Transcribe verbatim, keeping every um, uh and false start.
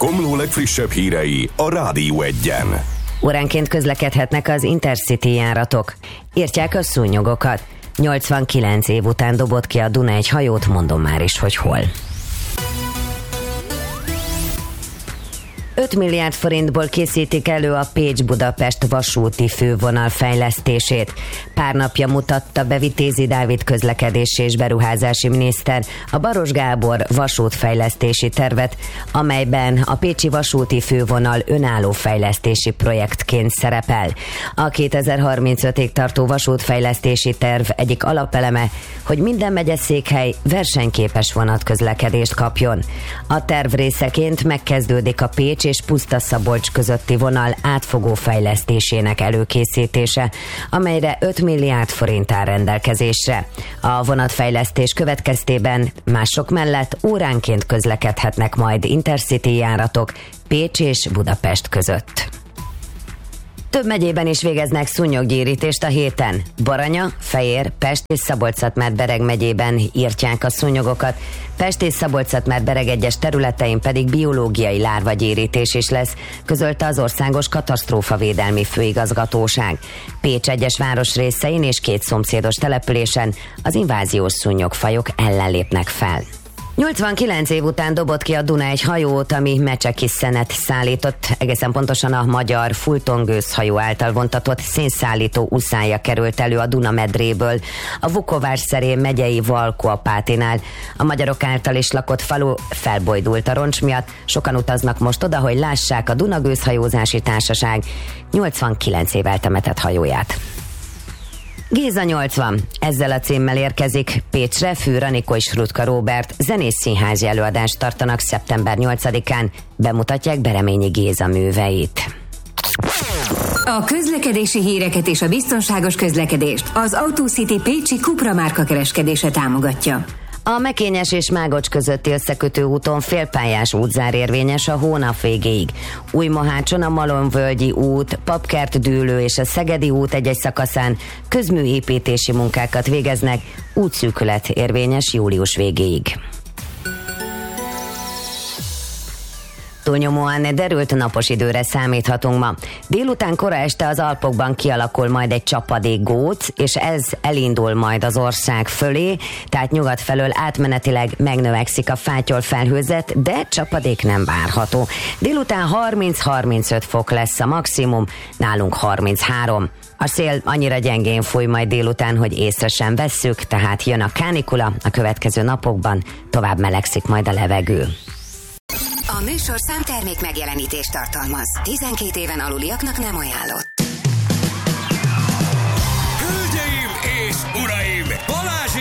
Komló legfrissebb hírei a Rádió Egyen. Óránként közlekedhetnek az Intercity járatok. Írtják a szúnyogokat. nyolcvankilenc év után dobott ki a Duna egy hajót, mondom már is, hogy hol. öt milliárd forintból készítik elő a Pécs-Budapest vasúti fővonal fejlesztését. Pár napja mutatta be Vitézi Dávid közlekedési és beruházási miniszter a Baros Gábor vasútfejlesztési tervet, amelyben a pécsi vasúti fővonal önálló fejlesztési projektként szerepel. A kétezer-harmincötig tartó vasútfejlesztési terv egyik alapeleme, hogy minden megyeszékhely versenyképes vonatközlekedést kapjon. A terv részeként megkezdődik a Pécs és Puszta-Szabolcs közötti vonal átfogó fejlesztésének előkészítése, amelyre öt milliárd forint áll rendelkezésre. A vonatfejlesztés következtében mások mellett óránként közlekedhetnek majd Intercity járatok Pécs és Budapest között. Több megyében is végeznek szúnyoggyérítést a héten. Baranya, Fejér, Pest és Szabolcs-Szatmár-Bereg megyében írtják a szúnyogokat, Pest és Szabolcs-Szatmár-Bereg egyes területein pedig biológiai lárvagyérítés is lesz, közölte az Országos Katasztrófavédelmi Főigazgatóság. Pécs egyes városrészein és két szomszédos településen az inváziós szúnyogfajok ellen lépnek fel. nyolcvankilenc év után dobott ki a Duna egy hajót, ami mecseki szenet szállított, egészen pontosan a magyar Fulton gőzhajó által vontatott szénszállító uszája került elő a Duna medréből, a Vukovár-Szerém megyei Valkó-Apátinál. A magyarok által is lakott falu felbojdult a roncs miatt, sokan utaznak most oda, hogy lássák a Duna Gőzhajózási Társaság nyolcvankilenc év temetett hajóját. Géza nyolcvan. Ezzel a címmel érkezik Pécsre. Fű Anikó és Rutka Róbert zenész színházi előadást tartanak szeptember nyolcadikán. Bemutatják Bereményi Géza műveit. A közlekedési híreket és a biztonságos közlekedést az AutoCity pécsi Cupra márka kereskedése támogatja. A Mekényes és Mágocs közötti összekötő úton félpályás útzár érvényes a hónap végéig. Újmohácson a Malomvölgyi út, Papkert Dűlő és a Szegedi út egy-egy szakaszán közműépítési munkákat végeznek, útszűkület érvényes július végéig. Túlnyomóan derült napos időre számíthatunk ma. Délután kora este az Alpokban kialakul majd egy csapadékgóc, és ez elindul majd az ország fölé, tehát nyugat felől átmenetileg megnövekszik a fátyolfelhőzet, de csapadék nem várható. Délután harminc-harmincöt fok lesz a maximum, nálunk harminchárom. A szél annyira gyengén fúj majd délután, hogy észre sem vesszük, tehát jön a kánikula, a következő napokban tovább melegszik majd a levegő. A műsor számtermék megjelenítést tartalmaz. tizenkét éven aluliaknak nem ajánlott.